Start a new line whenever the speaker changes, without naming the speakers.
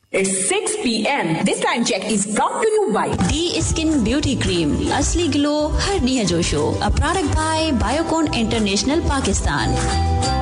It's 6 p.m. This time check is brought to you by
D Skin Beauty Cream. Asli glow, har niya josho. A product by Biocon International, Pakistan.